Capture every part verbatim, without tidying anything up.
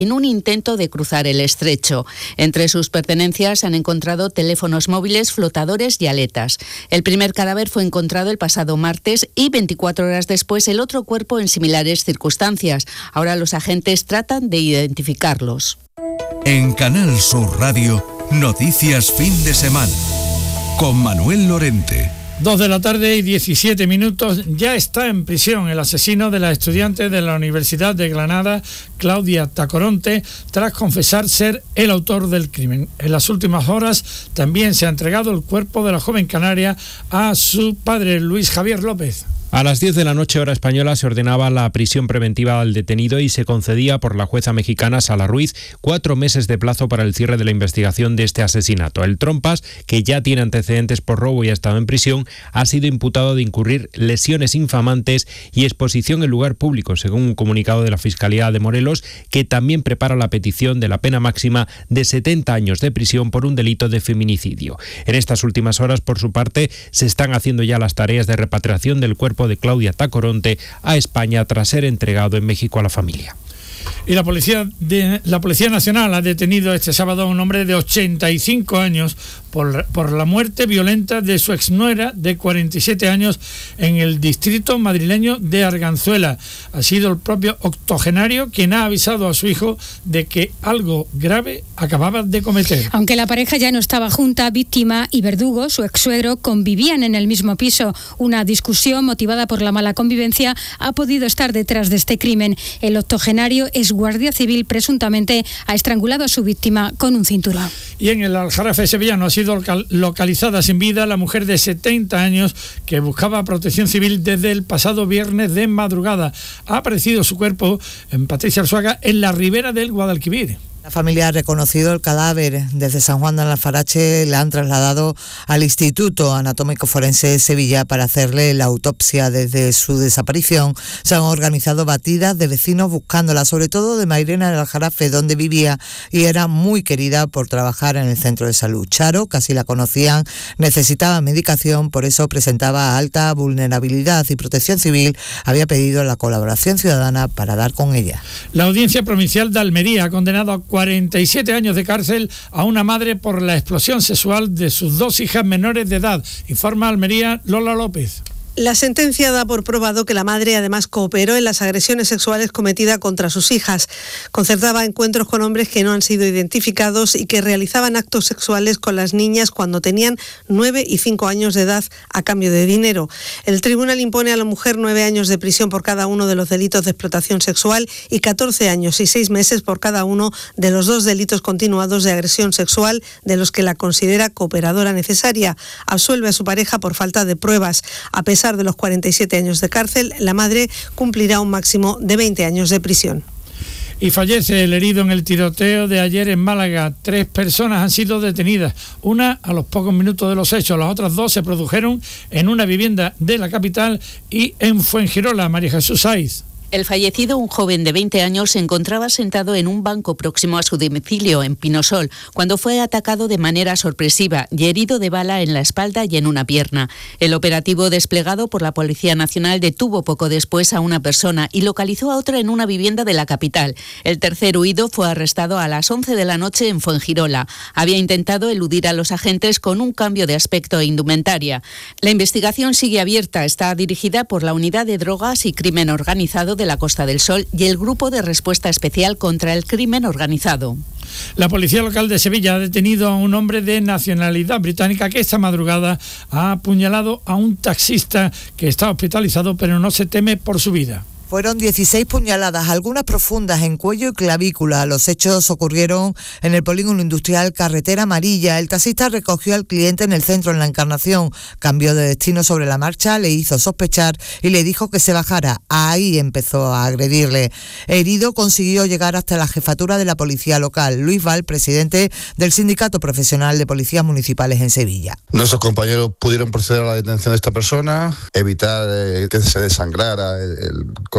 en un intento de cruzar el estrecho. Entre sus pertenencias se han encontrado teléfonos móviles, flotadores y aletas. El primer cadáver fue encontrado el pasado martes y veinticuatro horas después el otro cuerpo en similares circunstancias. Ahora los agentes tratan de identificarlos. En Canal Sur Radio, Noticias Fin de Semana, con Manuel Lorente. Dos de la tarde y diecisiete minutos, ya está en prisión el asesino de la estudiante de la Universidad de Granada, Claudia Tacoronte, tras confesar ser el autor del crimen. En las últimas horas también se ha entregado el cuerpo de la joven canaria a su padre, Luis Javier López. A las diez de la noche, hora española, se ordenaba la prisión preventiva al detenido y se concedía por la jueza mexicana Sala Ruiz cuatro meses de plazo para el cierre de la investigación de este asesinato. El Trompas, que ya tiene antecedentes por robo y ha estado en prisión, ha sido imputado de incurrir lesiones infamantes y exposición en lugar público, según un comunicado de la Fiscalía de Morelos, que también prepara la petición de la pena máxima de setenta años de prisión por un delito de feminicidio. En estas últimas horas, por su parte, se están haciendo ya las tareas de repatriación del cuerpo de Claudia Tacoronte a España tras ser entregado en México a la familia. Y la policía de, la Policía Nacional ha detenido este sábado a un hombre de ochenta y cinco años por, por la muerte violenta de su exnuera de cuarenta y siete años en el distrito madrileño de Arganzuela. Ha sido el propio octogenario quien ha avisado a su hijo de que algo grave acababa de cometer. Aunque la pareja ya no estaba junta, víctima y verdugo, su ex-suegro, convivían en el mismo piso. Una discusión motivada por la mala convivencia ha podido estar detrás de este crimen. El octogenario es guardia civil, presuntamente ha estrangulado a su víctima con un cinturón. Y en el Aljarafe sevillano ha sido localizada sin vida la mujer de setenta años que buscaba protección civil desde el pasado viernes de madrugada. Ha aparecido su cuerpo en Patricia Arzuaga en la ribera del Guadalquivir. La familia ha reconocido el cadáver. Desde San Juan de Alfarache le han trasladado al Instituto Anatómico Forense de Sevilla para hacerle la autopsia. Desde su desaparición se han organizado batidas de vecinos buscándola, sobre todo de Mairena del Aljarafe, donde vivía y era muy querida por trabajar en el centro de salud. Charo, casi la conocían, necesitaba medicación, por eso presentaba alta vulnerabilidad y Protección Civil había pedido la colaboración ciudadana para dar con ella. La Audiencia Provincial de Almería ha condenado a cuarenta y siete años de cárcel a una madre por la explosión sexual de sus dos hijas menores de edad. Informa Almería, Lola López. La sentencia da por probado que la madre además cooperó en las agresiones sexuales cometidas contra sus hijas. Concertaba encuentros con hombres que no han sido identificados y que realizaban actos sexuales con las niñas cuando tenían nueve y cinco años de edad a cambio de dinero. El tribunal impone a la mujer nueve años de prisión por cada uno de los delitos de explotación sexual y catorce años y seis meses por cada uno de los dos delitos continuados de agresión sexual de los que la considera cooperadora necesaria. Absuelve a su pareja por falta de pruebas. A pesar A pesar de los cuarenta y siete años de cárcel, la madre cumplirá un máximo de veinte años de prisión. Y fallece el herido en el tiroteo de ayer en Málaga. Tres personas han sido detenidas, una a los pocos minutos de los hechos. Las otras dos se produjeron en una vivienda de la capital y en Fuengirola. María Jesús Saiz. El fallecido, un joven de veinte años, se encontraba sentado en un banco próximo a su domicilio, en Pinosol, cuando fue atacado de manera sorpresiva y herido de bala en la espalda y en una pierna. El operativo desplegado por la Policía Nacional detuvo poco después a una persona y localizó a otra en una vivienda de la capital. El tercer huido fue arrestado a las once de la noche en Fuengirola. Había intentado eludir a los agentes con un cambio de aspecto e indumentaria. La investigación sigue abierta. Está dirigida por la Unidad de Drogas y Crimen Organizado de la Costa del Sol y el Grupo de Respuesta Especial contra el Crimen Organizado. La Policía Local de Sevilla ha detenido a un hombre de nacionalidad británica que esta madrugada ha apuñalado a un taxista que está hospitalizado, pero no se teme por su vida. Fueron dieciséis puñaladas, algunas profundas en cuello y clavícula. Los hechos ocurrieron en el polígono industrial Carretera Amarilla. El taxista recogió al cliente en el centro, en la Encarnación. Cambió de destino sobre la marcha, le hizo sospechar y le dijo que se bajara. Ahí empezó a agredirle. Herido, consiguió llegar hasta la jefatura de la policía local. Luis Val, presidente del Sindicato Profesional de Policías Municipales en Sevilla. Nuestros compañeros pudieron proceder a la detención de esta persona, evitar eh, que se desangrara el, el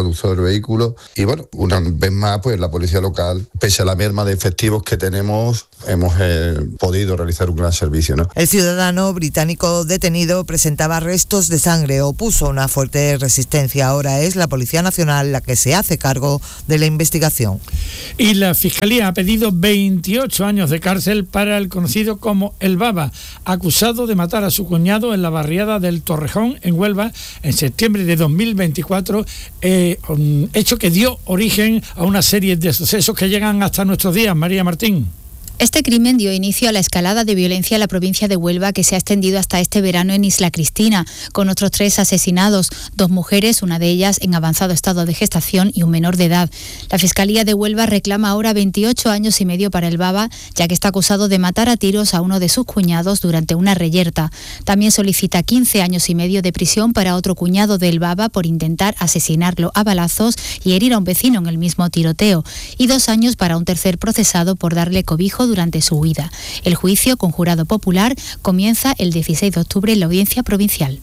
conductor del vehículo. Y bueno, una vez más, pues la policía local, pese a la merma de efectivos que tenemos, hemos eh, podido realizar un gran servicio, ¿no? El ciudadano británico detenido presentaba restos de sangre, opuso una fuerte resistencia. Ahora es la Policía Nacional la que se hace cargo de la investigación. Y la Fiscalía ha pedido veintiocho años de cárcel para el conocido como El Baba, acusado de matar a su cuñado en la barriada del Torrejón, en Huelva, en septiembre de dos mil veinticuatro, eh, un hecho que dio origen a una serie de sucesos que llegan hasta nuestros días. María Martín. Este crimen dio inicio a la escalada de violencia en la provincia de Huelva, que se ha extendido hasta este verano en Isla Cristina, con otros tres asesinados, dos mujeres, una de ellas en avanzado estado de gestación y un menor de edad. La Fiscalía de Huelva reclama ahora veintiocho años y medio para el Baba, ya que está acusado de matar a tiros a uno de sus cuñados durante una reyerta. También solicita quince años y medio de prisión para otro cuñado del Baba por intentar asesinarlo a balazos y herir a un vecino en el mismo tiroteo, y dos años para un tercer procesado por darle cobijo durante su huida. El juicio, con jurado popular, comienza el dieciséis de octubre en la Audiencia Provincial.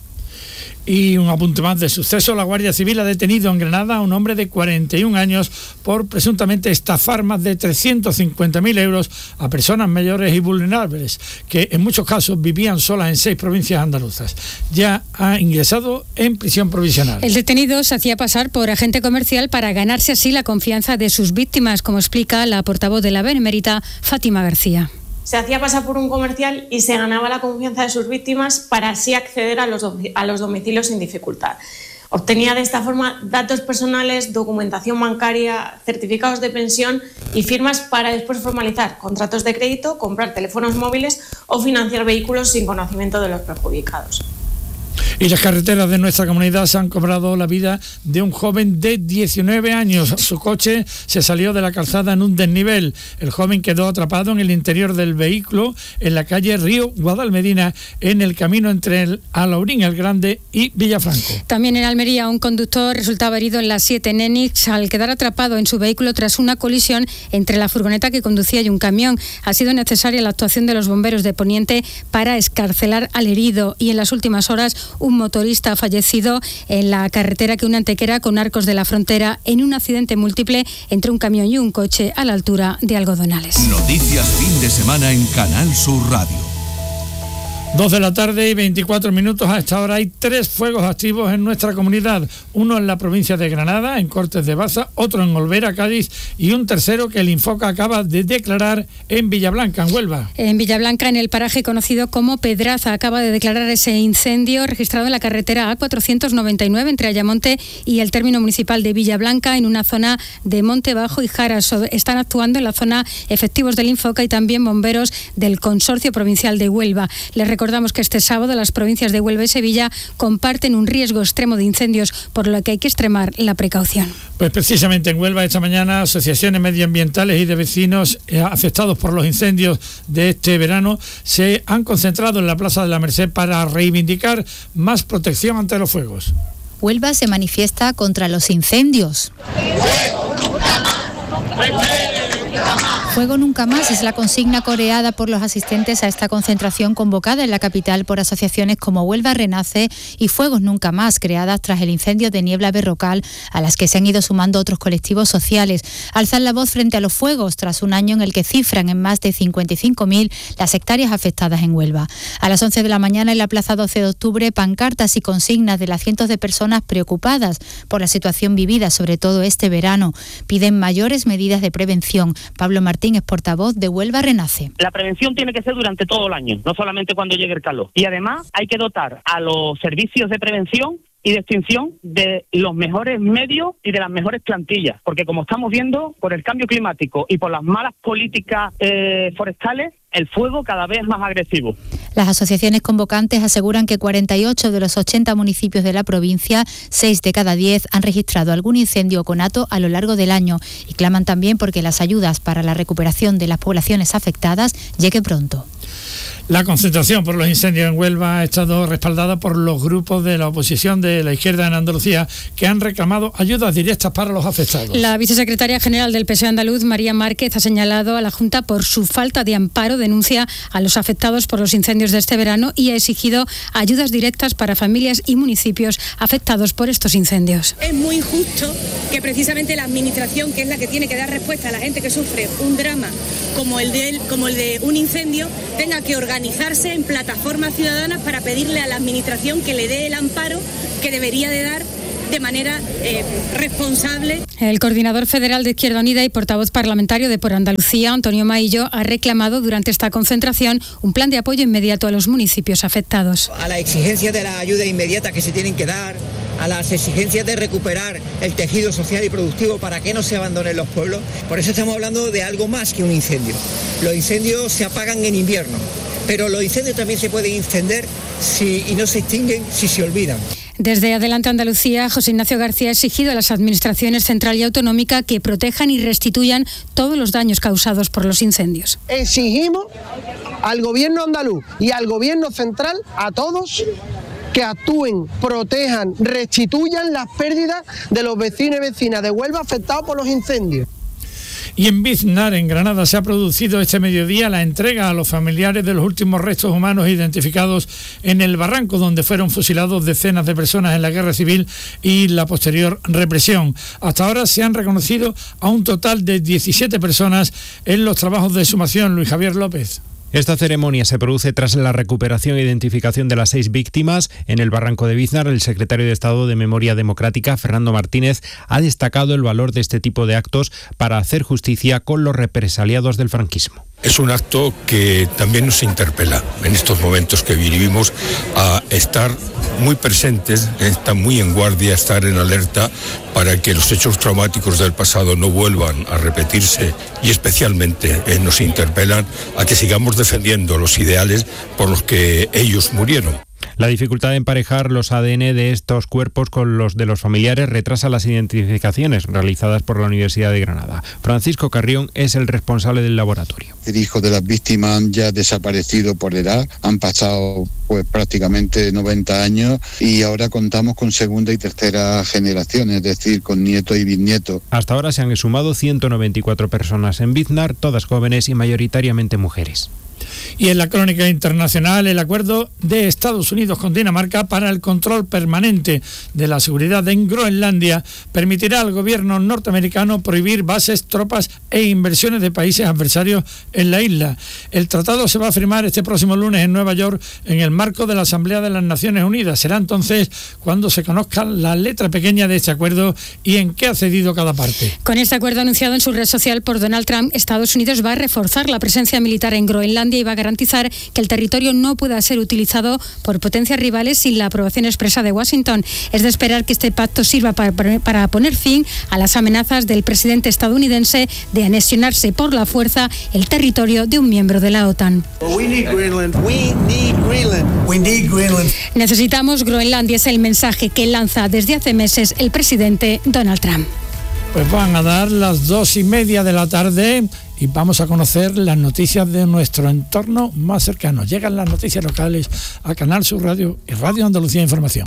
Y un apunte más de suceso: la Guardia Civil ha detenido en Granada a un hombre de cuarenta y un años por presuntamente estafar más de trescientos cincuenta mil euros a personas mayores y vulnerables, que en muchos casos vivían solas en seis provincias andaluzas. Ya ha ingresado en prisión provisional. El detenido se hacía pasar por agente comercial para ganarse así la confianza de sus víctimas, como explica la portavoz de la Benemérita, Fátima García. Se hacía pasar por un comercial y se ganaba la confianza de sus víctimas para así acceder a los, a los domicilios sin dificultad. Obtenía de esta forma datos personales, documentación bancaria, certificados de pensión y firmas para después formalizar contratos de crédito, comprar teléfonos móviles o financiar vehículos sin conocimiento de los perjudicados. Y las carreteras de nuestra comunidad se han cobrado la vida de un joven de diecinueve años. Su coche se salió de la calzada en un desnivel. El joven quedó atrapado en el interior del vehículo en la calle Río Guadalmedina, en el camino entre el Alaurín el Grande y Villafranco. También en Almería, un conductor resultaba herido en la siete en Enix al quedar atrapado en su vehículo tras una colisión entre la furgoneta que conducía y un camión. Ha sido necesaria la actuación de los bomberos de Poniente para excarcelar al herido, y en las últimas horas un motorista ha fallecido en la carretera que une Antequera con Arcos de la Frontera en un accidente múltiple entre un camión y un coche a la altura de Algodonales. Noticias fin de semana en Canal Sur Radio. Dos de la tarde y veinticuatro minutos. A esta hora hay tres fuegos activos en nuestra comunidad. Uno en la provincia de Granada, en Cortes de Baza, otro en Olvera, Cádiz, y un tercero que el Infoca acaba de declarar en Villablanca, en Huelva. En Villablanca, en el paraje conocido como Pedraza, acaba de declarar ese incendio registrado en la carretera A cuatrocientos noventa y nueve entre Ayamonte y el término municipal de Villablanca, en una zona de Monte Bajo y Jaras. Están actuando en la zona efectivos del Infoca y también bomberos del Consorcio Provincial de Huelva. Les recordamos que este sábado las provincias de Huelva y Sevilla comparten un riesgo extremo de incendios, por lo que hay que extremar la precaución. Pues precisamente en Huelva esta mañana asociaciones medioambientales y de vecinos eh, afectados por los incendios de este verano se han concentrado en la Plaza de la Merced para reivindicar más protección ante los fuegos. Huelva se manifiesta contra los incendios. Fuego nunca más es la consigna coreada por los asistentes a esta concentración convocada en la capital por asociaciones como Huelva Renace y Fuegos Nunca Más, creadas tras el incendio de Niebla Berrocal, a las que se han ido sumando otros colectivos sociales. Alzan la voz frente a los fuegos tras un año en el que cifran en más de cincuenta y cinco mil las hectáreas afectadas en Huelva. A las once de la mañana en la Plaza doce de octubre, pancartas y consignas de las cientos de personas preocupadas por la situación vivida, sobre todo este verano. Piden mayores medidas de prevención. Pablo Martín es portavoz de Huelva Renace. La prevención tiene que ser durante todo el año, no solamente cuando llegue el calor. Y además hay que dotar a los servicios de prevención y de extinción de los mejores medios y de las mejores plantillas, porque como estamos viendo, por el cambio climático y por las malas políticas eh, forestales, el fuego cada vez es más agresivo. Las asociaciones convocantes aseguran que cuarenta y ocho de los ochenta municipios de la provincia, seis de cada diez, han registrado algún incendio o conato a lo largo del año, y claman también porque las ayudas para la recuperación de las poblaciones afectadas lleguen pronto. La concentración por los incendios en Huelva ha estado respaldada por los grupos de la oposición de la izquierda en Andalucía, que han reclamado ayudas directas para los afectados. La vicesecretaria general del P S O E andaluz, María Márquez, ha señalado a la Junta por su falta de amparo, denuncia a los afectados por los incendios de este verano y ha exigido ayudas directas para familias y municipios afectados por estos incendios. Es muy injusto que precisamente la administración, que es la que tiene que dar respuesta a la gente que sufre un drama como el de, como el de un incendio, tenga que organizar organizarse en plataformas ciudadanas para pedirle a la administración que le dé el amparo que debería de dar de manera eh, responsable. El coordinador federal de Izquierda Unida y portavoz parlamentario de Por Andalucía, Antonio Maillo, ha reclamado durante esta concentración un plan de apoyo inmediato a los municipios afectados. A la exigencia de la ayuda inmediata que se tienen que dar, a las exigencias de recuperar el tejido social y productivo para que no se abandonen los pueblos. Por eso estamos hablando de algo más que un incendio. Los incendios se apagan en invierno, pero los incendios también se pueden encender si, y no se extinguen si se olvidan. Desde Adelante Andalucía, José Ignacio García ha exigido a las administraciones central y autonómica que protejan y restituyan todos los daños causados por los incendios. Exigimos al gobierno andaluz y al gobierno central, a todos, que actúen, protejan, restituyan las pérdidas de los vecinos y vecinas de Huelva afectados por los incendios. Y en Biznar, en Granada, se ha producido este mediodía la entrega a los familiares de los últimos restos humanos identificados en el barranco donde fueron fusilados decenas de personas en la guerra civil y la posterior represión. Hasta ahora se han reconocido a un total de diecisiete personas en los trabajos de exhumación. Luis Javier López. Esta ceremonia se produce tras la recuperación e identificación de las seis víctimas en el barranco de Biznar. El secretario de Estado de Memoria Democrática, Fernando Martínez, ha destacado el valor de este tipo de actos para hacer justicia con los represaliados del franquismo. Es un acto que también nos interpela en estos momentos que vivimos a estar muy presentes, estar muy en guardia, estar en alerta para que los hechos traumáticos del pasado no vuelvan a repetirse y especialmente eh, nos interpelan a que sigamos defendiendo los ideales por los que ellos murieron. La dificultad de emparejar los A D N de estos cuerpos con los de los familiares retrasa las identificaciones realizadas por la Universidad de Granada. Francisco Carrión es el responsable del laboratorio. El hijo de las víctimas han ya desaparecido por edad, han pasado pues prácticamente noventa años y ahora contamos con segunda y tercera generación, es decir, con nietos y bisnietos. Hasta ahora se han exhumado ciento noventa y cuatro personas en Biznar, todas jóvenes y mayoritariamente mujeres. Y en la crónica internacional, el acuerdo de Estados Unidos con Dinamarca para el control permanente de la seguridad en Groenlandia permitirá al gobierno norteamericano prohibir bases, tropas e inversiones de países adversarios en la isla. El tratado se va a firmar este próximo lunes en Nueva York en el marco de la Asamblea de las Naciones Unidas. Será entonces cuando se conozca la letra pequeña de este acuerdo y en qué ha cedido cada parte. Con este acuerdo anunciado en su red social por Donald Trump, Estados Unidos va a reforzar la presencia militar en Groenlandia y va a garantizar que el territorio no pueda ser utilizado por potencias rivales sin la aprobación expresa de Washington. Es de esperar que este pacto sirva para, para poner fin a las amenazas del presidente estadounidense de anexionarse por la fuerza el territorio de un miembro de la OTAN. Necesitamos Groenlandia, es el mensaje que lanza desde hace meses el presidente Donald Trump. Pues van a dar las dos y media de la tarde y vamos a conocer las noticias de nuestro entorno más cercano. Llegan las noticias locales a Canal Sur Radio y Radio Andalucía Información.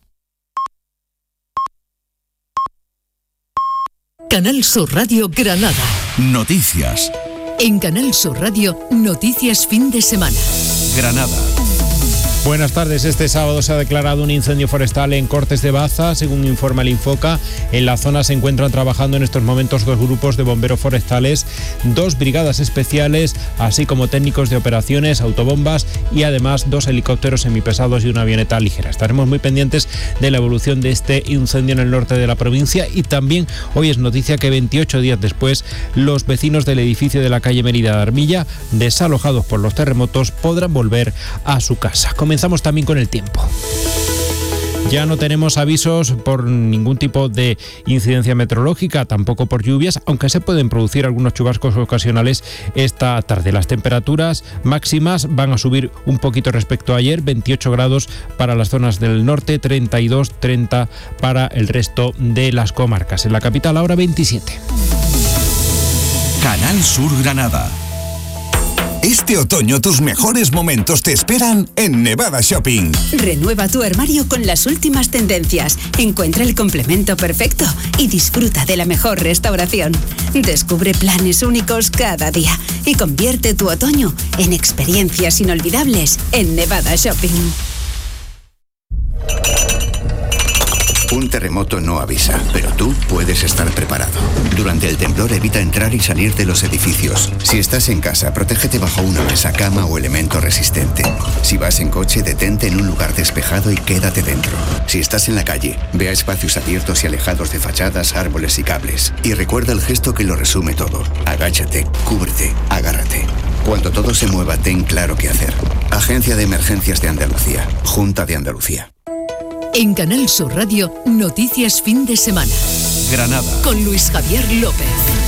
Canal Sur Radio Granada. Noticias. En Canal Sur Radio, noticias fin de semana. Granada. Buenas tardes. Este sábado se ha declarado un incendio forestal en Cortes de Baza, según informa el Infoca. En la zona se encuentran trabajando en estos momentos dos grupos de bomberos forestales, dos brigadas especiales, así como técnicos de operaciones, autobombas y además dos helicópteros semipesados y una avioneta ligera. Estaremos muy pendientes de la evolución de este incendio en el norte de la provincia y también hoy es noticia que veintiocho días después los vecinos del edificio de la calle Mérida de Armilla, desalojados por los terremotos, podrán volver a su casa. Comenzamos también con el tiempo. Ya no tenemos avisos por ningún tipo de incidencia meteorológica, tampoco por lluvias, aunque se pueden producir algunos chubascos ocasionales esta tarde. Las temperaturas máximas van a subir un poquito respecto a ayer, veintiocho grados para las zonas del norte, treinta y dos, treinta para el resto de las comarcas. En la capital ahora veintisiete. Canal Sur Granada. Este otoño tus mejores momentos te esperan en Nevada Shopping. Renueva tu armario con las últimas tendencias. Encuentra el complemento perfecto y disfruta de la mejor restauración. Descubre planes únicos cada día y convierte tu otoño en experiencias inolvidables en Nevada Shopping. Un terremoto no avisa, pero tú puedes estar preparado. Durante el temblor evita entrar y salir de los edificios. Si estás en casa, protégete bajo una mesa, cama o elemento resistente. Si vas en coche, detente en un lugar despejado y quédate dentro. Si estás en la calle, ve a espacios abiertos y alejados de fachadas, árboles y cables. Y recuerda el gesto que lo resume todo. Agáchate, cúbrete, agárrate. Cuando todo se mueva, ten claro qué hacer. Agencia de Emergencias de Andalucía. Junta de Andalucía. En Canal Sur Radio, Noticias Fin de Semana. Granada. Con Luis Javier López.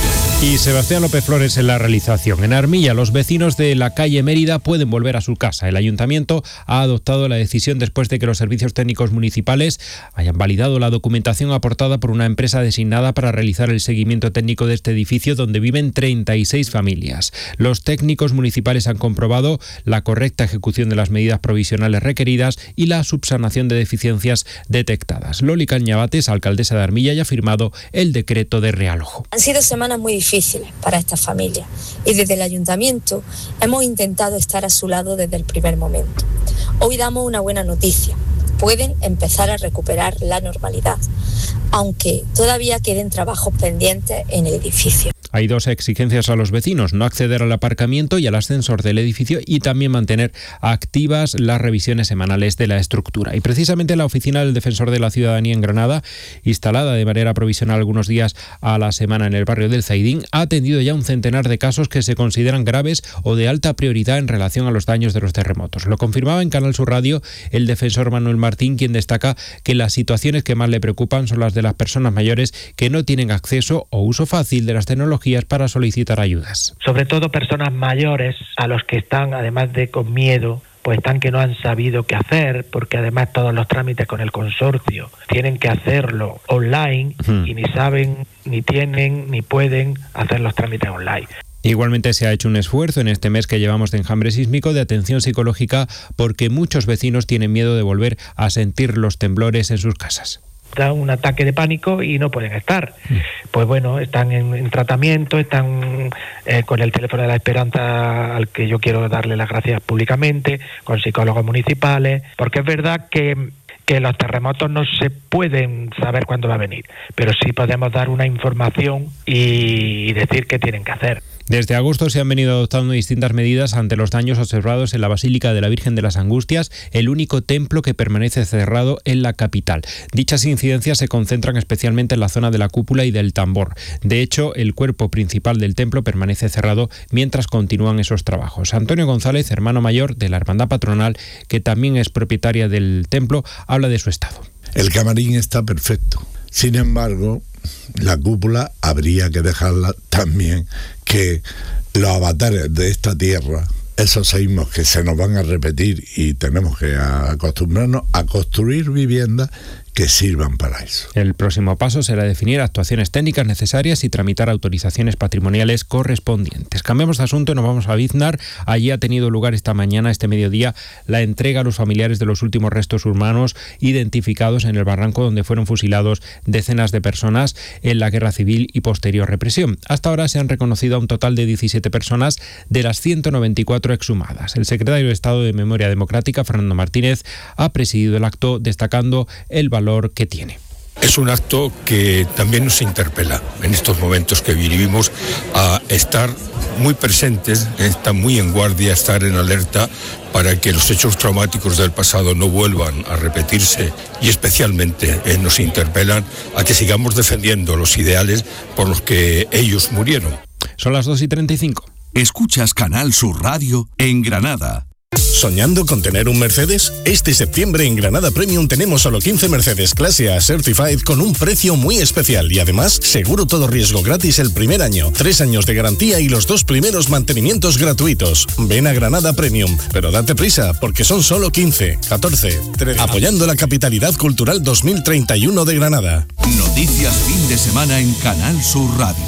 Y Sebastián López Flores en la realización. En Armilla, los vecinos de la calle Mérida pueden volver a su casa. El ayuntamiento ha adoptado la decisión después de que los servicios técnicos municipales hayan validado la documentación aportada por una empresa designada para realizar el seguimiento técnico de este edificio, donde viven treinta y seis familias. Los técnicos municipales han comprobado la correcta ejecución de las medidas provisionales requeridas y la subsanación de deficiencias detectadas. Loli Cañabates, alcaldesa de Armilla, ya ha firmado el decreto de realojo. Han sido semanas muy difíciles para esta familia y desde el ayuntamiento hemos intentado estar a su lado desde el primer momento. Hoy damos una buena noticia. Pueden empezar a recuperar la normalidad, aunque todavía queden trabajos pendientes en el edificio. Hay dos exigencias a los vecinos: no acceder al aparcamiento y al ascensor del edificio, y también mantener activas las revisiones semanales de la estructura. Y precisamente la Oficina del Defensor de la Ciudadanía en Granada, instalada de manera provisional algunos días a la semana en el barrio del Zaidín, ha atendido ya un centenar de casos que se consideran graves o de alta prioridad en relación a los daños de los terremotos. Lo confirmaba en Canal Sur Radio el defensor Manuel Martín, quien destaca que las situaciones que más le preocupan son las de las personas mayores que no tienen acceso o uso fácil de las tecnologías para solicitar ayudas. Sobre todo personas mayores a los que están, además de con miedo, pues están que no han sabido qué hacer, porque además todos los trámites con el consorcio tienen que hacerlo online uh-huh. y ni saben, ni tienen, ni pueden hacer los trámites online. Igualmente se ha hecho un esfuerzo en este mes que llevamos de enjambre sísmico de atención psicológica, porque muchos vecinos tienen miedo de volver a sentir los temblores en sus casas. Da un ataque de pánico y no pueden estar. Pues bueno, están en, en tratamiento, están eh, con el teléfono de la esperanza, al que yo quiero darle las gracias públicamente, con psicólogos municipales, porque es verdad que, que los terremotos no se pueden saber cuándo va a venir, pero sí podemos dar una información y, y decir qué tienen que hacer. Desde agosto se han venido adoptando distintas medidas ante los daños observados en la Basílica de la Virgen de las Angustias, el único templo que permanece cerrado en la capital. Dichas incidencias se concentran especialmente en la zona de la cúpula y del tambor. De hecho, el cuerpo principal del templo permanece cerrado mientras continúan esos trabajos. Antonio González, hermano mayor de la Hermandad Patronal, que también es propietaria del templo, habla de su estado. El camarín está perfecto. Sin embargo, la cúpula habría que dejarla también, que los avatares de esta tierra, esos seísmos que se nos van a repetir, y tenemos que acostumbrarnos a construir viviendas que sirvan para eso. El próximo paso será definir actuaciones técnicas necesarias y tramitar autorizaciones patrimoniales correspondientes. Cambiamos de asunto y nos vamos a Biznar. Allí ha tenido lugar esta mañana, este mediodía, la entrega a los familiares de los últimos restos humanos identificados en el barranco donde fueron fusilados decenas de personas en la guerra civil y posterior represión. Hasta ahora se han reconocido a un total de diecisiete personas de las ciento noventa y cuatro exhumadas. El secretario de Estado de Memoria Democrática, Fernando Martínez, ha presidido el acto destacando el valor que tiene. Es un acto que también nos interpela en estos momentos que vivimos a estar muy presentes, estar muy en guardia, estar en alerta para que los hechos traumáticos del pasado no vuelvan a repetirse, y especialmente eh, nos interpelan a que sigamos defendiendo los ideales por los que ellos murieron. Son las dos y treinta y cinco. Escuchas Canal Sur Radio en Granada. ¿Soñando con tener un Mercedes? Este septiembre en Granada Premium tenemos solo quince Mercedes Clase A Certified con un precio muy especial y además seguro todo riesgo gratis el primer año, tres años de garantía y los dos primeros mantenimientos gratuitos. Ven a Granada Premium, pero date prisa porque son solo quince, catorce, trece. Apoyando la capitalidad cultural dos mil treinta y uno de Granada. Noticias fin de semana en Canal Sur Radio.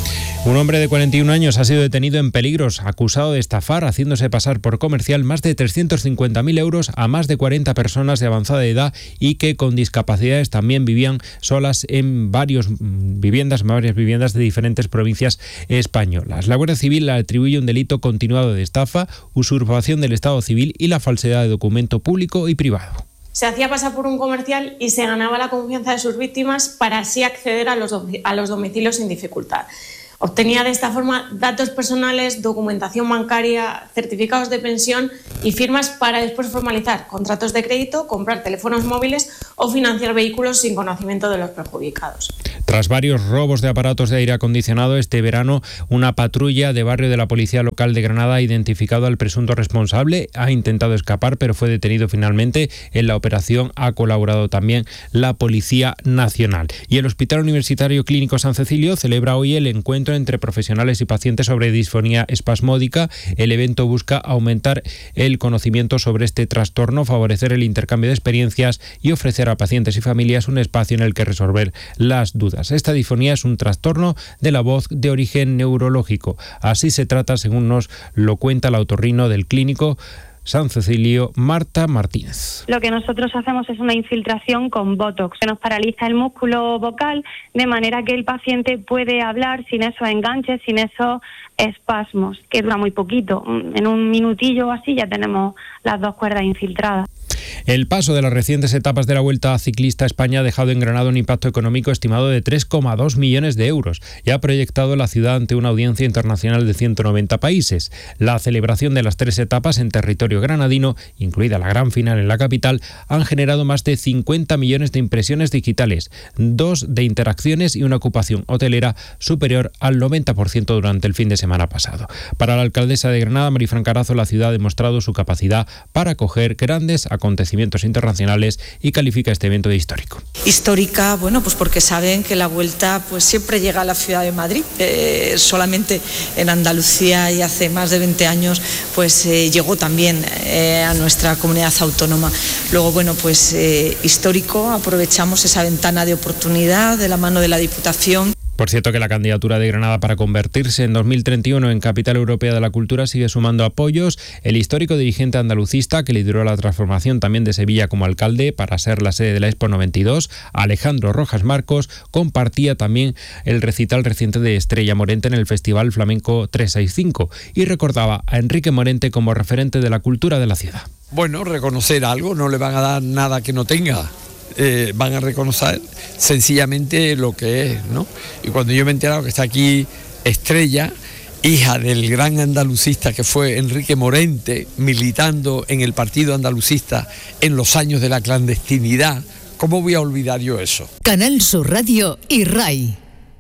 Un hombre de cuarenta y un años ha sido detenido en Peligros, acusado de estafar, haciéndose pasar por comercial, más de trescientos cincuenta mil euros a más de cuarenta personas de avanzada edad y que con discapacidades también vivían solas en varias viviendas, varias viviendas de diferentes provincias españolas. La Guardia Civil le atribuye un delito continuado de estafa, usurpación del Estado civil y la falsedad de documento público y privado. Se hacía pasar por un comercial y se ganaba la confianza de sus víctimas para así acceder a los, a los domicilios sin dificultad. Obtenía de esta forma datos personales, documentación bancaria, certificados de pensión y firmas para después formalizar contratos de crédito, comprar teléfonos móviles o financiar vehículos sin conocimiento de los perjudicados. Tras varios robos de aparatos de aire acondicionado, este verano una patrulla de barrio de la Policía Local de Granada ha identificado al presunto responsable, ha intentado escapar pero fue detenido finalmente. En la operación ha colaborado también la Policía Nacional. Y el Hospital Universitario Clínico San Cecilio celebra hoy el encuentro entre profesionales y pacientes sobre disfonía espasmódica. El evento busca aumentar el conocimiento sobre este trastorno, favorecer el intercambio de experiencias y ofrecer a pacientes y familias un espacio en el que resolver las dudas. Esta disfonía es un trastorno de la voz de origen neurológico. Así se trata, según nos lo cuenta la otorrino del Clínico San Cecilio, Marta Martínez. Lo que nosotros hacemos es una infiltración con Botox, que nos paraliza el músculo vocal de manera que el paciente puede hablar sin esos enganches, sin esos espasmos, que dura muy poquito. En un minutillo o así ya tenemos las dos cuerdas infiltradas. El paso de las recientes etapas de la Vuelta Ciclista a España ha dejado en Granada un impacto económico estimado de tres coma dos millones de euros y ha proyectado la ciudad ante una audiencia internacional de ciento noventa países. La celebración de las tres etapas en territorio granadino, incluida la gran final en la capital, han generado más de cincuenta millones de impresiones digitales, dos de interacciones y una ocupación hotelera superior al noventa por ciento durante el fin de semana pasado. Para la alcaldesa de Granada, Marifran Carazo, la ciudad ha demostrado su capacidad para acoger grandes acontecimientos internacionales y califica este evento de histórico. Histórica, bueno, pues porque saben que la Vuelta pues siempre llega a la ciudad de Madrid. Eh, solamente en Andalucía y hace más de veinte años pues eh, llegó también eh, a nuestra comunidad autónoma. Luego, bueno, pues eh, histórico, aprovechamos esa ventana de oportunidad de la mano de la Diputación. Por cierto, que la candidatura de Granada para convertirse en dos mil treinta y uno en Capital Europea de la Cultura sigue sumando apoyos. El histórico dirigente andalucista, que lideró la transformación también de Sevilla como alcalde para ser la sede de la Expo noventa y dos, Alejandro Rojas Marcos, compartía también el recital reciente de Estrella Morente en el Festival Flamenco trescientos sesenta y cinco y recordaba a Enrique Morente como referente de la cultura de la ciudad. Bueno, reconocer algo, no le van a dar nada que no tenga. Eh, van a reconocer sencillamente lo que es, ¿no? Y cuando yo me he enterado que está aquí Estrella, hija del gran andalucista que fue Enrique Morente, militando en el partido andalucista en los años de la clandestinidad, ¿cómo voy a olvidar yo eso? Canal Sur Radio y RAI.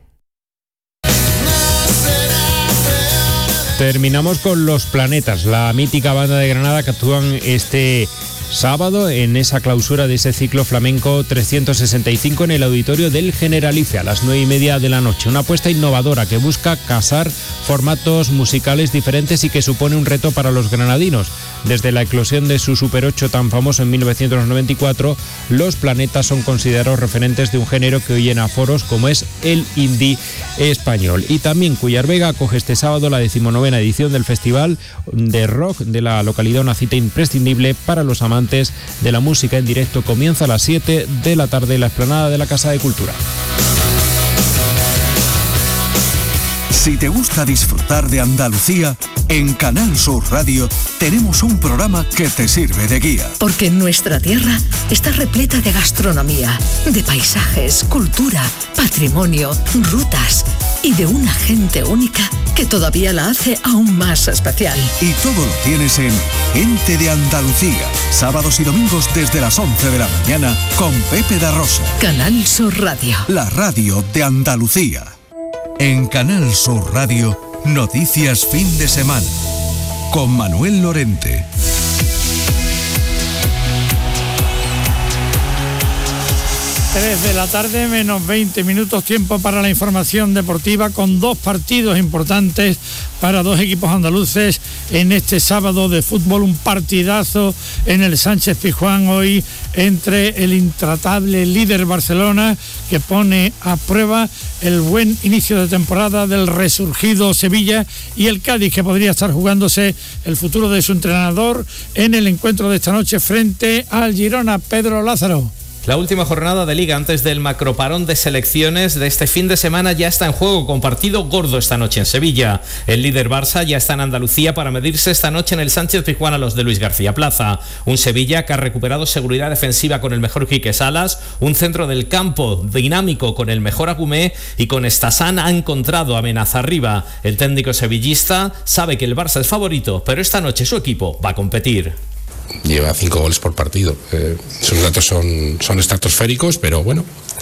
Terminamos con Los Planetas, la mítica banda de Granada que actúan este sábado en esa clausura de ese ciclo flamenco trescientos sesenta y cinco en el auditorio del Generalife a las nueve y media de la noche. Una apuesta innovadora que busca casar formatos musicales diferentes y que supone un reto para los granadinos. Desde la eclosión de su Super ocho tan famoso en mil novecientos noventa y cuatro, Los Planetas son considerados referentes de un género que hoy llena foros como es el indie español. Y también Cuyar Vega acoge este sábado la decimonovena edición del Festival de Rock de la localidad, una cita imprescindible para los amantes de la música en directo. Comienza a las siete de la tarde en la explanada de la Casa de Cultura. Si te gusta disfrutar de Andalucía, en Canal Sur Radio tenemos un programa que te sirve de guía. Porque nuestra tierra está repleta de gastronomía, de paisajes, cultura, patrimonio, rutas y de una gente única que todavía la hace aún más especial. Y todo lo tienes en Gente de Andalucía, sábados y domingos desde las once de la mañana con Pepe da Rosa. Canal Sur Radio. La radio de Andalucía. En Canal Sur Radio, Noticias Fin de Semana, con Manuel Lorente. tres de la tarde, menos veinte minutos, tiempo para la información deportiva, con dos partidos importantes para dos equipos andaluces en este sábado de fútbol. Un partidazo en el Sánchez Pizjuán hoy entre el intratable líder Barcelona, que pone a prueba el buen inicio de temporada del resurgido Sevilla, y el Cádiz, que podría estar jugándose el futuro de su entrenador en el encuentro de esta noche frente al Girona. Pedro Lázaro. La última jornada de Liga antes del macroparón de selecciones de este fin de semana ya está en juego, con partido gordo esta noche en Sevilla. El líder Barça ya está en Andalucía para medirse esta noche en el Sánchez Pizjuán a los de Luis García Plaza. Un Sevilla que ha recuperado seguridad defensiva con el mejor Quique Salas, un centro del campo dinámico con el mejor Agumé, y con Estasán ha encontrado amenaza arriba. El técnico sevillista sabe que el Barça es favorito, pero esta noche su equipo va a competir. Lleva cinco goles por partido. Eh, sus datos son, son estratosféricos, pero bueno,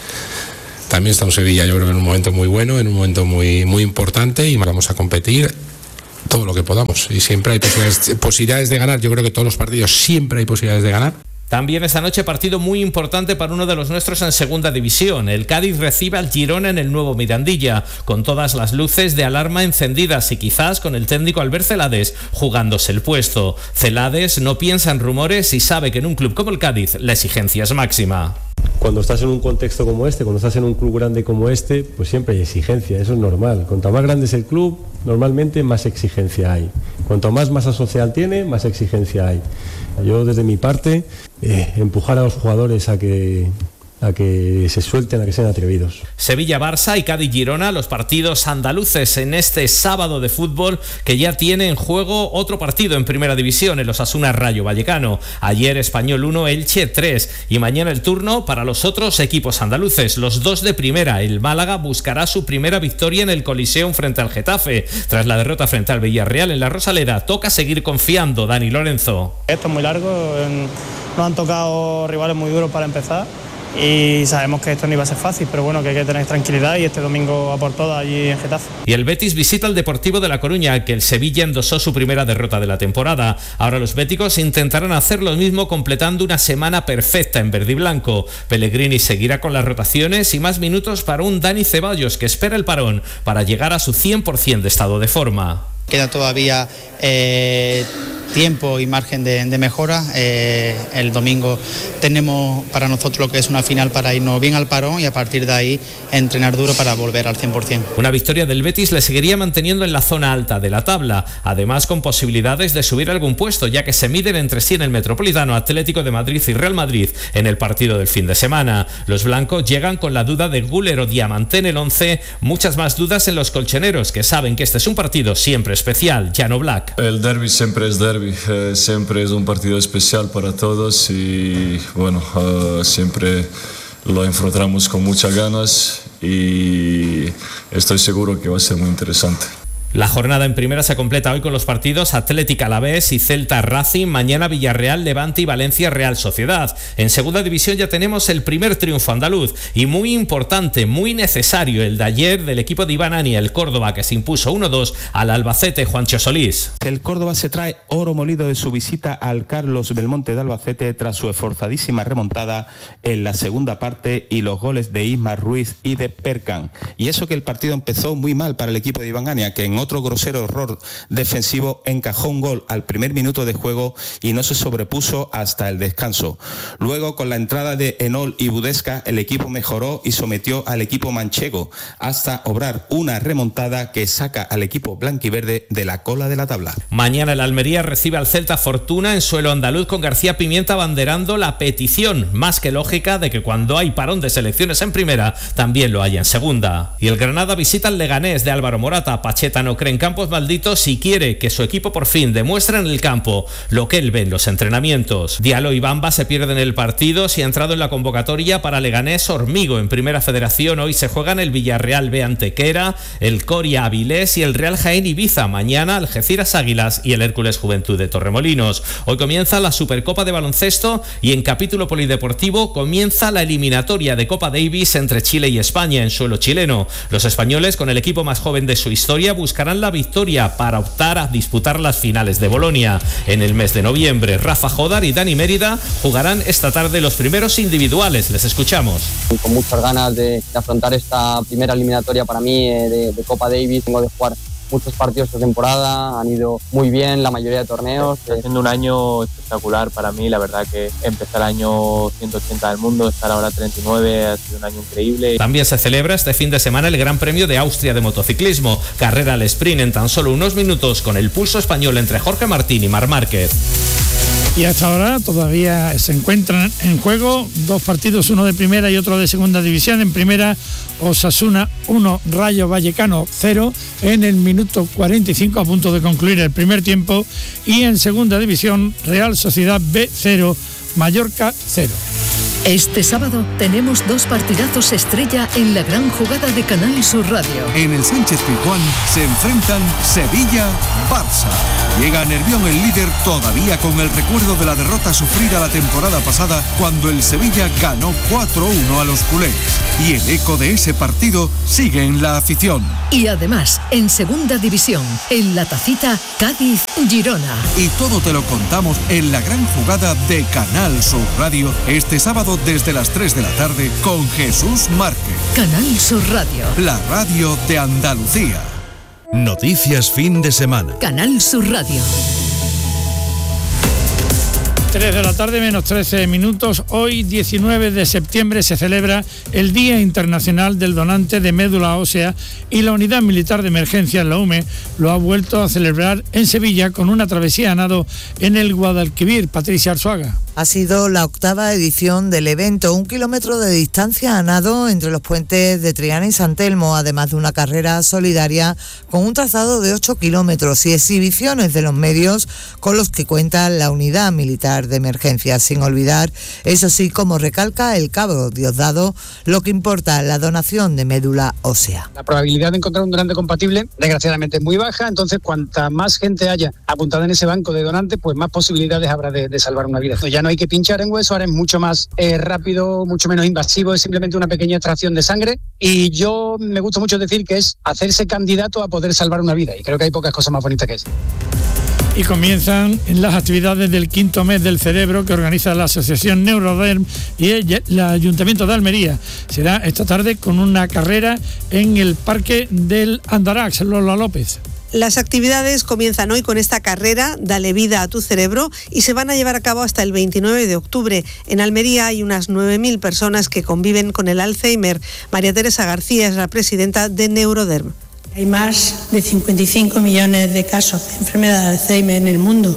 también está un Sevilla, yo creo que en un momento muy bueno, en un momento muy, muy importante, y vamos a competir todo lo que podamos. Y siempre hay posibilidades, posibilidades de ganar. Yo creo que todos los partidos siempre hay posibilidades de ganar. También esta noche partido muy importante para uno de los nuestros en segunda división. El Cádiz recibe al Girona en el nuevo Mirandilla, con todas las luces de alarma encendidas y quizás con el técnico Albert Celades jugándose el puesto. Celades no piensa en rumores y sabe que en un club como el Cádiz la exigencia es máxima. Cuando estás en un contexto como este, cuando estás en un club grande como este, pues siempre hay exigencia, eso es normal. Cuanto más grande es el club, normalmente más exigencia hay. Cuanto más masa social tiene, más exigencia hay. Yo, desde mi parte, eh, empujar a los jugadores a que... a que se suelten, a que sean atrevidos. Sevilla-Barça y Cádiz-Girona, los partidos andaluces en este sábado de fútbol, que ya tiene en juego otro partido en primera división, el Osasuna-Rayo Vallecano. Ayer Español uno, Elche tres, y mañana el turno para los otros equipos andaluces, los dos de primera. El Málaga buscará su primera victoria en el Coliseum frente al Getafe. Tras la derrota frente al Villarreal en la Rosaleda, toca seguir confiando. Dani Lorenzo. Esto es muy largo, nos han tocado rivales muy duros para empezar, y sabemos que esto no iba a ser fácil, pero bueno, que hay que tener tranquilidad, y este domingo a por todas allí en Getafe. Y el Betis visita al Deportivo de La Coruña, que el Sevilla endosó su primera derrota de la temporada. Ahora los béticos intentarán hacer lo mismo, completando una semana perfecta en verde y blanco. Pellegrini seguirá con las rotaciones y más minutos para un Dani Ceballos, que espera el parón para llegar a su cien por ciento de estado de forma. Queda todavía eh, tiempo y margen de, de mejora. Eh, el domingo tenemos para nosotros lo que es una final para irnos bien al parón, y a partir de ahí entrenar duro para volver al cien por ciento. Una victoria del Betis le seguiría manteniendo en la zona alta de la tabla, además con posibilidades de subir algún puesto, ya que se miden entre sí en el Metropolitano Atlético de Madrid y Real Madrid en el partido del fin de semana. Los blancos llegan con la duda de Güler o Diamanté en el once, muchas más dudas en los colchoneros, que saben que este es un partido siempre especial. Llano Black. El derbi siempre es derbi, eh, siempre es un partido especial para todos, y bueno, uh, siempre lo enfrentamos con muchas ganas, y estoy seguro que va a ser muy interesante. La jornada en primera se completa hoy con los partidos Atlético Alavés y Celta Racing, mañana Villarreal, Levante y Valencia Real Sociedad. En segunda división ya tenemos el primer triunfo andaluz, y muy importante, muy necesario, el de ayer del equipo de Iván Ania, el Córdoba, que se impuso uno dos al Albacete. Juancho Solís. El Córdoba se trae oro molido de su visita al Carlos Belmonte de Albacete tras su esforzadísima remontada en la segunda parte y los goles de Isma Ruiz y de Percan. Y eso que el partido empezó muy mal para el equipo de Iván Ania, que en otro grosero error defensivo encajó un gol al primer minuto de juego y no se sobrepuso hasta el descanso. Luego, con la entrada de Enol y Budesca, el equipo mejoró y sometió al equipo manchego hasta obrar una remontada que saca al equipo blanquiverde de la cola de la tabla. Mañana el Almería recibe al Celta Fortuna en suelo andaluz, con García Pimienta abanderando la petición más que lógica de que cuando hay parón de selecciones en primera, también lo haya en segunda. Y el Granada visita al Leganés de Álvaro Morata. Pacheta no cree en campos malditos y quiere que su equipo por fin demuestre en el campo lo que él ve en los entrenamientos. Diallo y Bamba se pierden el partido. Si ha entrado en la convocatoria para Leganés Hormigo en Primera Federación. Hoy se juegan el Villarreal B Antequera, el Coria Avilés y el Real Jaén Ibiza. Mañana Algeciras Águilas y el Hércules Juventud de Torremolinos. Hoy comienza la Supercopa de baloncesto, y en capítulo polideportivo comienza la eliminatoria de Copa Davis entre Chile y España en suelo chileno. Los españoles, con el equipo más joven de su historia, buscarán buscarán la victoria para optar a disputar las finales de Bolonia. En el mes de noviembre, Rafa Jodar y Dani Mérida jugarán esta tarde los primeros individuales. Les escuchamos. Con muchas ganas de, de afrontar esta primera eliminatoria para mí eh, de, de Copa Davis. Tengo de jugar muchos partidos esta temporada, han ido muy bien la mayoría de torneos. Está siendo un año espectacular para mí, la verdad que empezar el año ciento ochenta del mundo, estar ahora treinta y nueve, ha sido un año increíble. También se celebra este fin de semana el Gran Premio de Austria de motociclismo, carrera al sprint en tan solo unos minutos con el pulso español entre Jorge Martín y Marc Márquez. Y hasta ahora todavía se encuentran en juego dos partidos, uno de primera y otro de segunda división. En primera, Osasuna uno, Rayo Vallecano cero, en el minuto cuarenta y cinco, a punto de concluir el primer tiempo. Y en segunda división, Real Sociedad B cero, Mallorca cero. Este sábado tenemos dos partidazos estrella en la gran jugada de Canal Sur Radio. En el Sánchez Pizjuán se enfrentan Sevilla-Barça. Llega a Nervión el líder todavía con el recuerdo de la derrota sufrida la temporada pasada cuando el Sevilla ganó cuatro uno a los culés. Y el eco de ese partido sigue en la afición. Y además, en segunda división, en la Tacita, Cádiz-Girona. Y todo te lo contamos en la gran jugada de Canal Sur Radio este sábado desde las tres de la tarde con Jesús Márquez. Canal Sur Radio. La radio de Andalucía. Noticias fin de semana. Canal Sur Radio. tres de la tarde menos trece minutos. Hoy, diecinueve de septiembre, se celebra el Día Internacional del Donante de Médula Ósea y la Unidad Militar de Emergencia, la U M E, lo ha vuelto a celebrar en Sevilla con una travesía a nado en el Guadalquivir. Patricia Arzuaga. Ha sido la octava edición del evento, un kilómetro de distancia a nado entre los puentes de Triana y San Telmo, además de una carrera solidaria con un trazado de ocho kilómetros y exhibiciones de los medios con los que cuenta la Unidad Militar de Emergencia. Sin olvidar, eso sí, como recalca el cabo Diosdado, lo que importa, la donación de médula ósea. La probabilidad de encontrar un donante compatible, desgraciadamente, es muy baja, entonces cuanta más gente haya apuntada en ese banco de donantes, pues más posibilidades habrá de, de salvar una vida. Ya no hay que pinchar en hueso, ahora es mucho más eh, rápido, mucho menos invasivo, es simplemente una pequeña extracción de sangre y yo me gusta mucho decir que es hacerse candidato a poder salvar una vida y creo que hay pocas cosas más bonitas que eso. Y comienzan las actividades del quinto mes del cerebro que organiza la Asociación Neuroderm y el Ayuntamiento de Almería. Será esta tarde con una carrera en el Parque del Andarax. Lola López. Las actividades comienzan hoy con esta carrera, Dale vida a tu cerebro, y se van a llevar a cabo hasta el veintinueve de octubre. En Almería hay unas nueve mil personas que conviven con el Alzheimer. María Teresa García es la presidenta de Neuroderm. Hay más de cincuenta y cinco millones de casos de enfermedad de Alzheimer en el mundo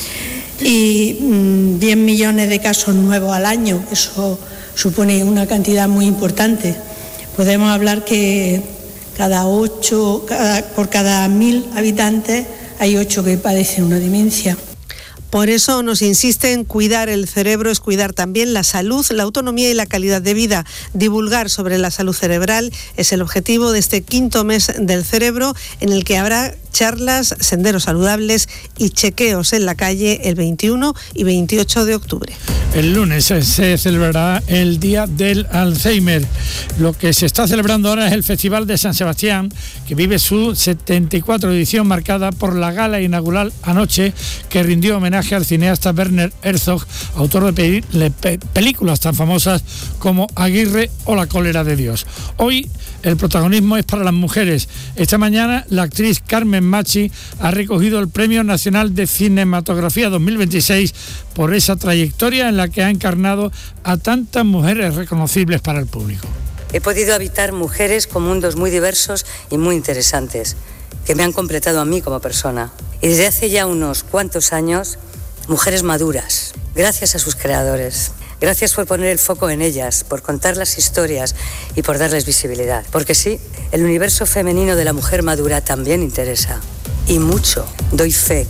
y mmm, diez millones de casos nuevos al año. Eso supone una cantidad muy importante. Podemos hablar que cada ocho, cada, por cada mil habitantes hay ocho que padecen una demencia. Por eso nos insiste en cuidar el cerebro, es cuidar también la salud, la autonomía y la calidad de vida. Divulgar sobre la salud cerebral es el objetivo de este quinto mes del cerebro, en el que habrá charlas, senderos saludables y chequeos en la calle el veintiuno y veintiocho de octubre. El lunes se celebrará el Día del Alzheimer. Lo que se está celebrando ahora es el Festival de San Sebastián, que vive su setenta y cuatro edición, marcada por la gala inaugural anoche, que rindió homenaje al cineasta Werner Herzog, autor de pe- pe- películas tan famosas como Aguirre o La cólera de Dios. Hoy el protagonismo es para las mujeres. Esta mañana la actriz Carmen Machi ha recogido el Premio Nacional de Cinematografía dos mil veintiséis por esa trayectoria en la que ha encarnado a tantas mujeres reconocibles para el público. He podido habitar mujeres con mundos muy diversos y muy interesantes, que me han completado a mí como persona. Y desde hace ya unos cuantos años, mujeres maduras, gracias a sus creadores. Gracias por poner el foco en ellas, por contar las historias y por darles visibilidad. Porque sí, el universo femenino de la mujer madura también interesa. Y mucho, doy fe.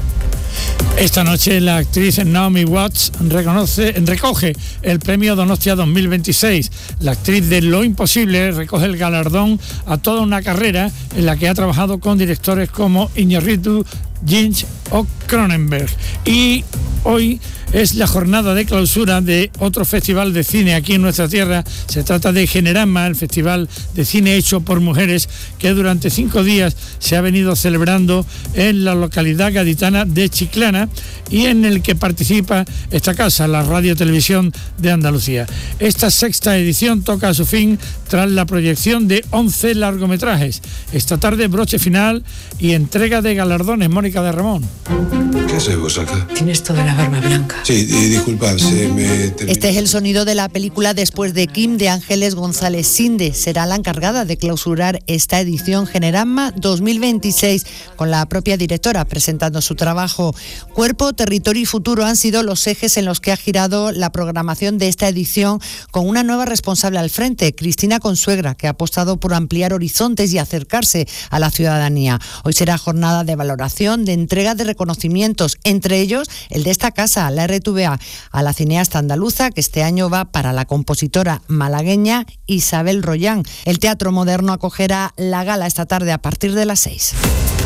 Esta noche la actriz Naomi Watts reconoce, recoge el premio Donostia dos mil veintiséis. La actriz de Lo Imposible recoge el galardón a toda una carrera en la que ha trabajado con directores como Iñárritu, Lynch o Cronenberg. Y hoy es la jornada de clausura de otro festival de cine aquí en nuestra tierra. Se trata de Generama, el festival de cine hecho por mujeres, que durante cinco días se ha venido celebrando en la localidad gaditana de Chiclana y en el que participa esta casa, la Radio Televisión de Andalucía. Esta sexta edición toca a su fin tras la proyección de once largometrajes. Esta tarde broche final y entrega de galardones. Mónica de Ramón. ¿Qué haces vos acá? Tienes toda la barba blanca. Sí, disculpad, se me terminó. Este es el sonido de la película Después de Kim, de Ángeles González Sinde. Será la encargada de clausurar esta edición Generama dos mil veintiséis, con la propia directora presentando su trabajo. Cuerpo, territorio y futuro han sido los ejes en los que ha girado la programación de esta edición, con una nueva responsable al frente, Cristina Consuegra, que ha apostado por ampliar horizontes y acercarse a la ciudadanía. Hoy será jornada de valoración, de entrega de reconocimientos, entre ellos el de esta casa, la R T V A, a la cineasta andaluza, que este año va para la compositora malagueña Isabel Royán. El Teatro Moderno acogerá la gala esta tarde a partir de las seis.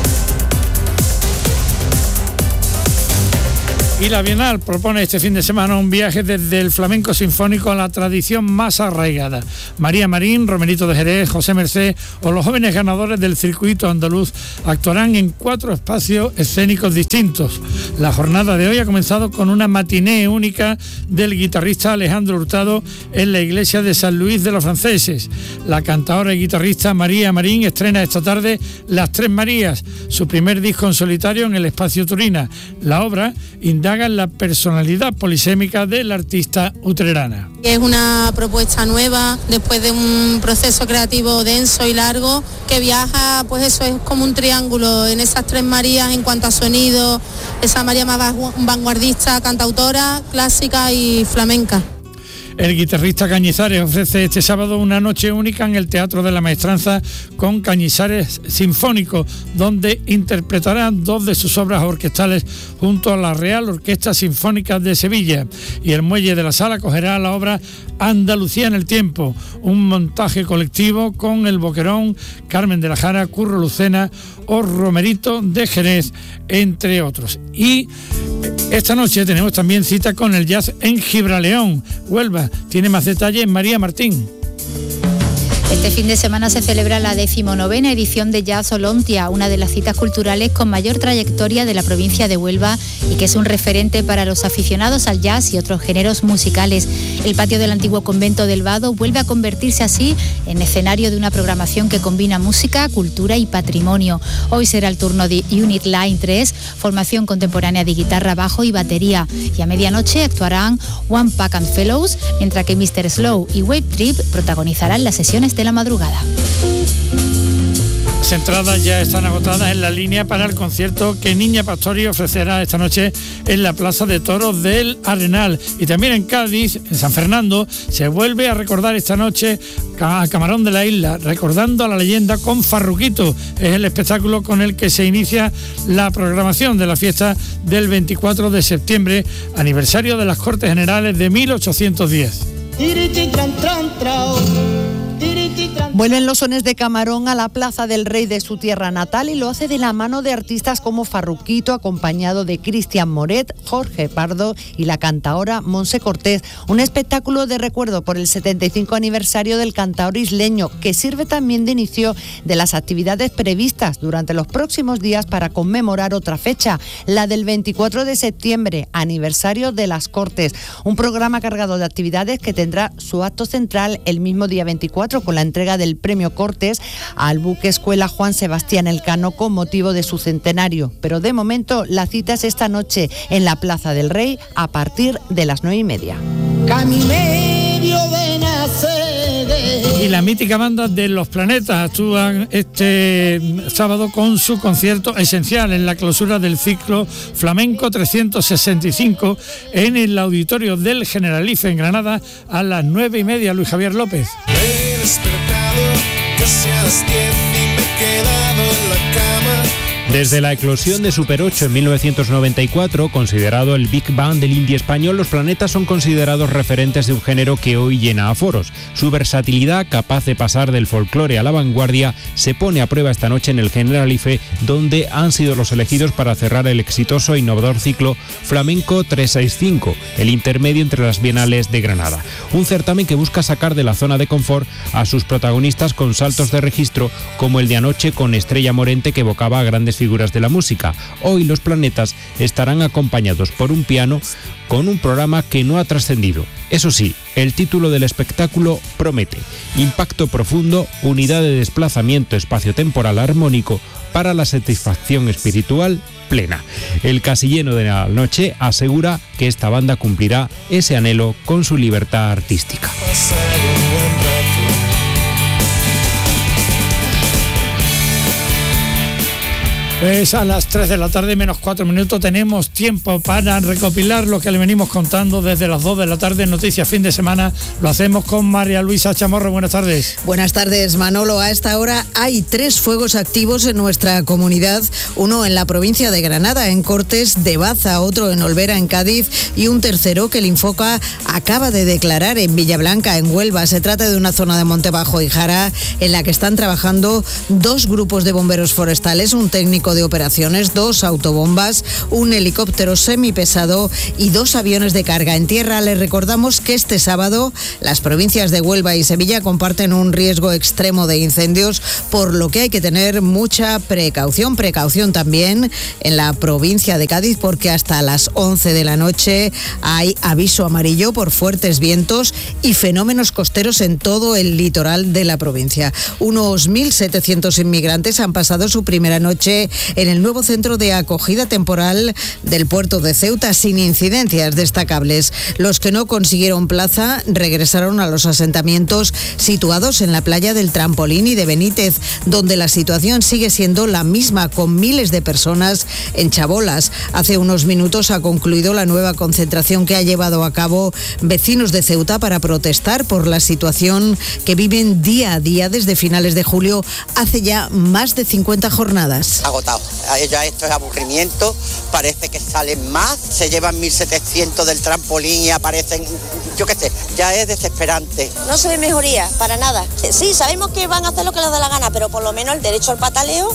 Y la Bienal propone este fin de semana un viaje desde el flamenco sinfónico a la tradición más arraigada. María Marín, Romerito de Jerez, José Mercé o los jóvenes ganadores del circuito andaluz actuarán en cuatro espacios escénicos distintos. La jornada de hoy ha comenzado con una matiné única del guitarrista Alejandro Hurtado en la iglesia de San Luis de los Franceses. La cantadora y guitarrista María Marín estrena esta tarde Las Tres Marías, su primer disco en solitario en el Espacio Turina. La obra indaga en la personalidad polisémica de la artista utrerana. Es una propuesta nueva después de un proceso creativo denso y largo que viaja, pues eso es como un triángulo en esas tres Marías en cuanto a sonido, esa María más vanguardista, cantautora, clásica y flamenca. El guitarrista Cañizares ofrece este sábado una noche única en el Teatro de la Maestranza con Cañizares Sinfónico, donde interpretarán dos de sus obras orquestales junto a la Real Orquesta Sinfónica de Sevilla. Y el muelle de la sala acogerá la obra Andalucía en el tiempo, un montaje colectivo con El Boquerón, Carmen de la Jara, Curro Lucena o Romerito de Jerez, entre otros. Y esta noche tenemos también cita con el jazz en Gibraleón, Huelva. Tiene más detalles María Martín. Este fin de semana se celebra la decimonovena edición de Jazz Olontia, una de las citas culturales con mayor trayectoria de la provincia de Huelva y que es un referente para los aficionados al jazz y otros géneros musicales. El patio del antiguo convento del Vado vuelve a convertirse así en escenario de una programación que combina música, cultura y patrimonio. Hoy será el turno de Unit Line tres, formación contemporánea de guitarra, bajo y batería. Y a medianoche actuarán One Pack and Fellows, mientras que mister Slow y Wave Trip protagonizarán las sesiones de la madrugada. Las entradas ya están agotadas en la línea para el concierto que Niña Pastori ofrecerá esta noche en la Plaza de Toros del Arenal. Y también en Cádiz, en San Fernando, se vuelve a recordar esta noche a Camarón de la Isla, recordando a la leyenda con Farruquito. Es el espectáculo con el que se inicia la programación de la fiesta del veinticuatro de septiembre, aniversario de las Cortes Generales de mil ochocientos diez. Vuelven los sones de Camarón a la Plaza del Rey de su tierra natal y lo hace de la mano de artistas como Farruquito, acompañado de Cristian Moret, Jorge Pardo y la cantaora Monse Cortés. Un espectáculo de recuerdo por el setenta y cinco aniversario del cantaor isleño, que sirve también de inicio de las actividades previstas durante los próximos días para conmemorar otra fecha, la del veinticuatro de septiembre, aniversario de las Cortes. Un programa cargado de actividades que tendrá su acto central el mismo día veinticuatro con la entrega del Premio Cortes al buque escuela Juan Sebastián Elcano con motivo de su centenario. Pero de momento la cita es esta noche en la Plaza del Rey a partir de las nueve y media. Y la mítica banda de Los Planetas actúan este sábado con su concierto esencial en la clausura del ciclo Flamenco trescientos sesenta y cinco en el auditorio del Generalife en Granada a las nueve y media. Luis Javier López. He despertado casi a las diez y me he quedado en la cama Desde la eclosión de Super ocho en mil novecientos noventa y cuatro, considerado el Big Bang del indie español, los planetas son considerados referentes de un género que hoy llena a foros. Su versatilidad, capaz de pasar del folclore a la vanguardia, se pone a prueba esta noche en el Generalife, donde han sido los elegidos para cerrar el exitoso e innovador ciclo Flamenco trescientos sesenta y cinco, el intermedio entre las bienales de Granada. Un certamen que busca sacar de la zona de confort a sus protagonistas con saltos de registro, como el de anoche con Estrella Morente, que evocaba a grandes figuras de la música. Hoy los planetas estarán acompañados por un piano con un programa que no ha trascendido. Eso sí, el título del espectáculo promete: impacto profundo, unidad de desplazamiento espacio-temporal armónico para la satisfacción espiritual plena. El casi lleno de la noche asegura que esta banda cumplirá ese anhelo con su libertad artística. Pues a las tres de la tarde menos cuatro minutos tenemos tiempo para recopilar lo que le venimos contando desde las dos de la tarde en Noticias Fin de Semana. Lo hacemos con María Luisa Chamorro. Buenas tardes. Buenas tardes, Manolo. A esta hora hay tres fuegos activos en nuestra comunidad. Uno en la provincia de Granada, en Cortes de Baza, otro en Olvera, en Cádiz, y un tercero que el Infoca acaba de declarar en Villablanca, en Huelva. Se trata de una zona de Montebajo y Jara en la que están trabajando dos grupos de bomberos forestales, un técnico de operaciones, dos autobombas, un helicóptero semipesado y dos aviones de carga. En tierra les recordamos que este sábado las provincias de Huelva y Sevilla comparten un riesgo extremo de incendios, por lo que hay que tener mucha precaución. Precaución también en la provincia de Cádiz, porque hasta las once de la noche hay aviso amarillo por fuertes vientos y fenómenos costeros en todo el litoral de la provincia. Unos mil setecientos inmigrantes han pasado su primera noche en el nuevo centro de acogida temporal del puerto de Ceuta sin incidencias destacables. Los que no consiguieron plaza regresaron a los asentamientos situados en la playa del Trampolín y de Benítez, donde la situación sigue siendo la misma, con miles de personas en chabolas. Hace unos minutos ha concluido la nueva concentración que ha llevado a cabo vecinos de Ceuta para protestar por la situación que viven día a día desde finales de julio, hace ya más de cincuenta jornadas. Agotado. Ya esto es aburrimiento, parece que salen más, se llevan mil setecientos del trampolín y aparecen, yo qué sé, ya es desesperante. No se ve mejoría, para nada. Sí, sabemos que van a hacer lo que les da la gana, pero por lo menos el derecho al pataleo.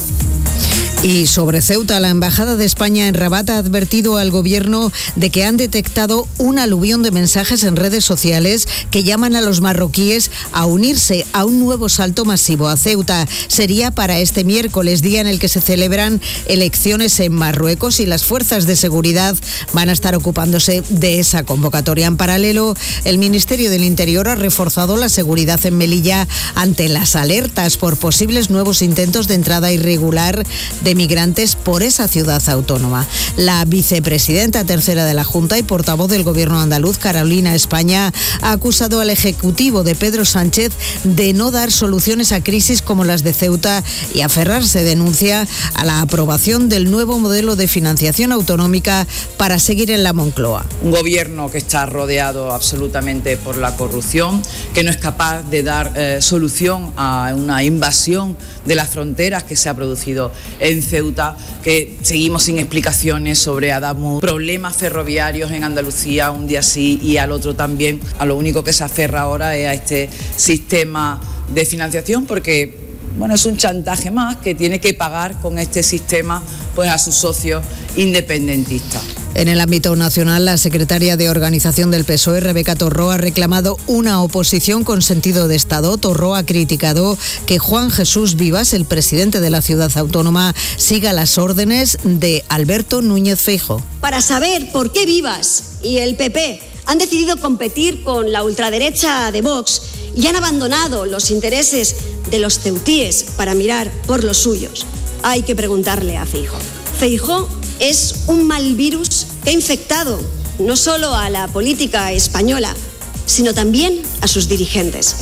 Y sobre Ceuta, la Embajada de España en Rabat ha advertido al gobierno de que han detectado un aluvión de mensajes en redes sociales que llaman a los marroquíes a unirse a un nuevo salto masivo a Ceuta. Sería para este miércoles, día en el que se celebran elecciones en Marruecos, y las fuerzas de seguridad van a estar ocupándose de esa convocatoria. En paralelo, el Ministerio del Interior ha reforzado la seguridad en Melilla ante las alertas por posibles nuevos intentos de entrada irregular de migrantes por esa ciudad autónoma. La vicepresidenta tercera de la Junta y portavoz del Gobierno andaluz, Carolina España, ha acusado al Ejecutivo de Pedro Sánchez de no dar soluciones a crisis como las de Ceuta y aferrarse, denuncia, a la aprobación del nuevo modelo de financiación autonómica para seguir en la Moncloa. Un gobierno que está rodeado absolutamente por la corrupción, que no es capaz de dar eh, solución a una invasión de las fronteras que se ha producido en Ceuta, que seguimos sin explicaciones sobre Adamuz, problemas ferroviarios en Andalucía un día sí y al otro también. A lo único que se aferra ahora es a este sistema de financiación, porque bueno, es un chantaje más que tiene que pagar con este sistema pues a sus socios independentistas. En el ámbito nacional, la secretaria de Organización del P S O E, Rebeca Torró, ha reclamado una oposición con sentido de Estado. Torró ha criticado que Juan Jesús Vivas, el presidente de la ciudad autónoma, siga las órdenes de Alberto Núñez Feijóo. Para saber por qué Vivas y el P P han decidido competir con la ultraderecha de Vox y han abandonado los intereses de los ceutíes para mirar por los suyos, hay que preguntarle a Feijóo. Feijóo es un mal virus que ha infectado no solo a la política española, sino también a sus dirigentes.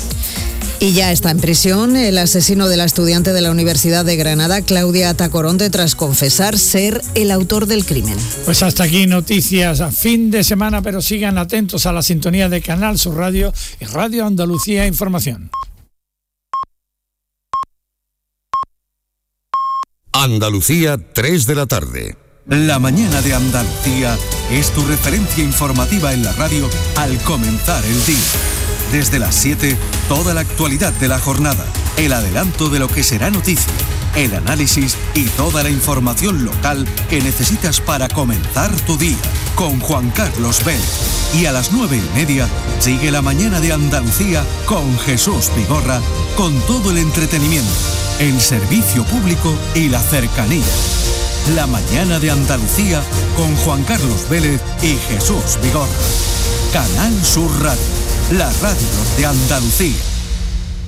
Y ya está en prisión el asesino de la estudiante de la Universidad de Granada, Claudia Tacoronte, tras confesar ser el autor del crimen. Pues hasta aquí noticias a fin de semana, pero sigan atentos a la sintonía de Canal Sur Radio y Radio Andalucía Información. Andalucía, tres de la tarde. La mañana de Andalucía es tu referencia informativa en la radio al comenzar el día. Desde las siete, toda la actualidad de la jornada, el adelanto de lo que será noticia, el análisis y toda la información local que necesitas para comenzar tu día, con Juan Carlos Vélez. Y a las nueve y media, sigue la mañana de Andalucía con Jesús Vigorra, con todo el entretenimiento, el servicio público y la cercanía. La mañana de Andalucía con Juan Carlos Vélez y Jesús Vigorra. Canal Sur Radio, la radio de Andalucía.